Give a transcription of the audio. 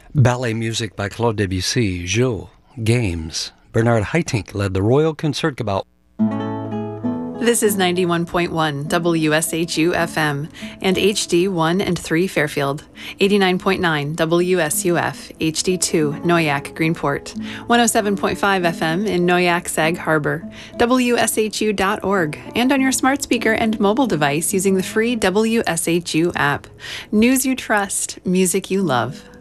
Ballet music by Claude Debussy, Jules, Games. Bernard Haitink led the Royal Concertgebouw. This is 91.1 WSHU FM and HD1 and 3 Fairfield, 89.9 WSUF HD2 Noyak Greenport, 107.5 FM in Noyak Sag Harbor, WSHU.org, and on your smart speaker and mobile device using the free WSHU app. News you trust, music you love.